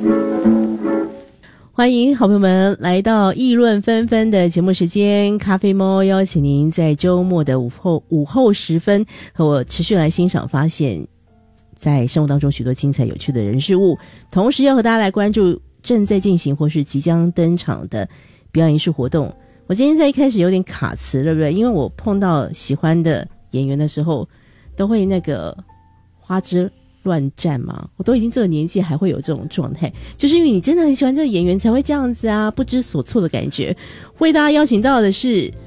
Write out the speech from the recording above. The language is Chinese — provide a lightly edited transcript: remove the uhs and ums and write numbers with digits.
欢迎好朋友们来到议论纷纷的节目时间，咖啡猫邀请您在周末的午后时分和我持续来欣赏发现在生活当中许多精彩有趣的人事物，同时要和大家来关注正在进行或是即将登场的表演艺术活动。我今天在一开始有点卡词，对不对？因为我碰到喜欢的演员的时候都会那个花枝乱战嘛，我都已经这个年纪还会有这种状态，就是因为你真的很喜欢这个演员才会这样子啊，不知所措的感觉。为大家邀请到的是